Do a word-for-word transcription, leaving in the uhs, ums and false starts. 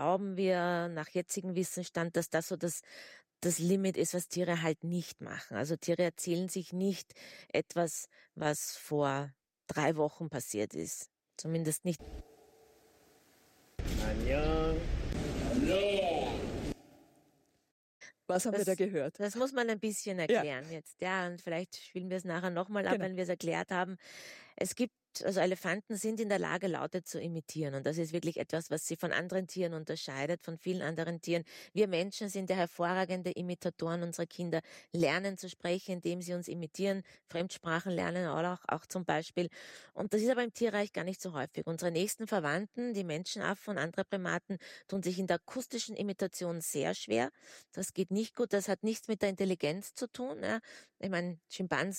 glauben wir nach jetzigem Wissensstand, dass das so das das Limit ist, was Tiere halt nicht machen. Also Tiere erzählen sich nicht etwas, was vor drei Wochen passiert ist. Zumindest nicht. 안녕. Was haben wir da Das gehört? das muss man ein bisschen Ja. erklären jetzt, ja, und vielleicht spielen wir es nachher noch mal ab, Genau. wenn wir es erklärt haben. Es gibt also Elefanten sind in der Lage, Laute zu imitieren, und das ist wirklich etwas, was sie von anderen Tieren unterscheidet, von vielen anderen Tieren. Wir Menschen sind ja hervorragende Imitatoren. Unsere Kinder lernen zu sprechen, indem sie uns imitieren. Fremdsprachen lernen auch auch zum Beispiel. Und das ist aber im Tierreich gar nicht so häufig. Unsere nächsten Verwandten, die Menschenaffen und andere Primaten, tun sich in der akustischen Imitation sehr schwer. Das geht nicht gut. Das hat nichts mit der Intelligenz zu tun, ja. Ich meine, Schimpansen